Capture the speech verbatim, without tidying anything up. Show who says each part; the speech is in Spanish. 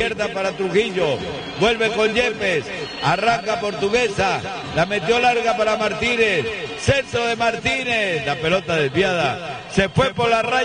Speaker 1: izquierda para Trujillo, vuelve con Yepes, arranca Portuguesa, la metió larga para Martínez, centro de Martínez, la pelota desviada, se fue por la raya.